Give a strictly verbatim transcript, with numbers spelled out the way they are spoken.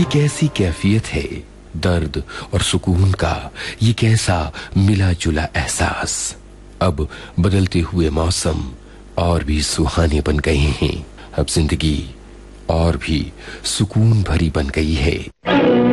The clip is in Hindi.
कैसी कैफियत है दर्द और सुकून का, ये कैसा मिला जुला एहसास। अब बदलते हुए मौसम और भी सुहाने बन गए हैं, अब जिंदगी और भी सुकून भरी बन गई है।